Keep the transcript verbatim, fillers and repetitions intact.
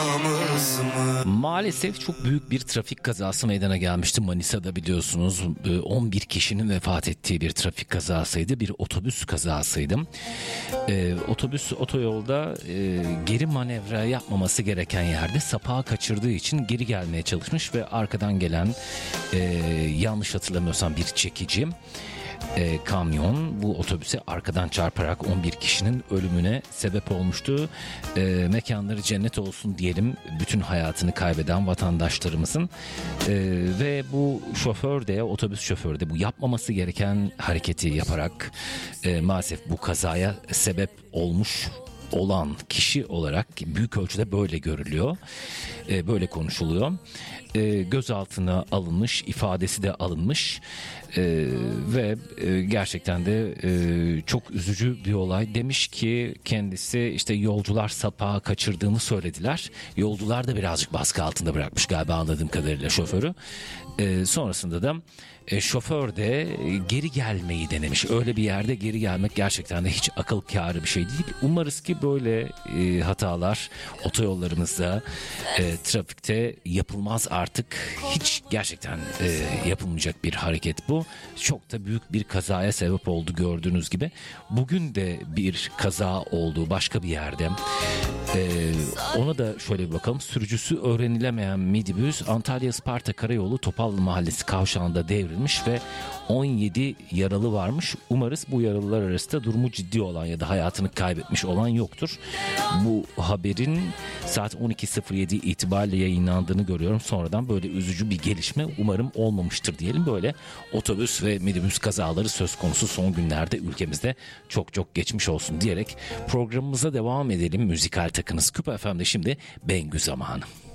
Maalesef çok büyük bir trafik kazası meydana gelmişti Manisa'da, biliyorsunuz. on bir kişinin vefat ettiği bir trafik kazasıydı. Bir otobüs kazasıydı. Ee, otobüs otoyolda e, geri manevra yapmaması gereken yerde sapağı kaçırdığı için geri gelmeye çalışmış ve arkadan gelen e, yanlış hatırlamıyorsam bir çekici E, kamyon bu otobüse arkadan çarparak on bir kişinin ölümüne sebep olmuştu. E, mekanları cennet olsun diyelim bütün hayatını kaybeden vatandaşlarımızın. E, ve bu şoför de, otobüs şoförü de bu yapmaması gereken hareketi yaparak e, maalesef bu kazaya sebep olmuş olan kişi olarak büyük ölçüde böyle görülüyor. E, böyle konuşuluyor. E, gözaltına alınmış, ifadesi de alınmış. Ee, ve e, gerçekten de e, çok üzücü bir olay. Demiş ki kendisi işte yolcular sapağı kaçırdığını söylediler. Yolcular da birazcık baskı altında bırakmış galiba, anladığım kadarıyla şoförü. Ee, sonrasında da e, şoför de geri gelmeyi denemiş. Öyle bir yerde geri gelmek gerçekten de hiç akıl kârı bir şey değil. Umarız ki böyle e, hatalar otoyollarımızda, e, trafikte yapılmaz artık. Hiç gerçekten e, yapılmayacak bir hareket bu. Çok da büyük bir kazaya sebep oldu gördüğünüz gibi. Bugün de bir kaza oldu başka bir yerde. Ee, ona da şöyle bir bakalım. Sürücüsü öğrenilemeyen midibüs Antalya Isparta Karayolu Topallı Mahallesi kavşağında devrilmiş ve on yedi yaralı varmış. Umarız bu yaralılar arasında durumu ciddi olan ya da hayatını kaybetmiş olan yoktur. Bu haberin saat on iki sıfır yedi itibariyle yayınlandığını görüyorum. Sonradan böyle üzücü bir gelişme umarım olmamıştır diyelim. Böyle otobüs ve minibüs kazaları söz konusu son günlerde ülkemizde. Çok çok geçmiş olsun diyerek programımıza devam edelim. Müzikal takınız Küpa F M'de şimdi Bengü zamanı.